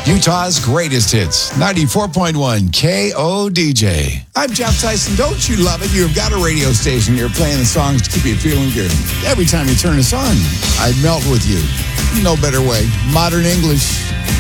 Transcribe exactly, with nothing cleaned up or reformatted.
Utah's greatest hits, ninety-four point one K O D J. I'm Jeff Tyson. Don't you love it? You've got a radio station. You're playing the songs to keep you feeling good. Every time you turn us on, I melt with you. No better way. Modern English.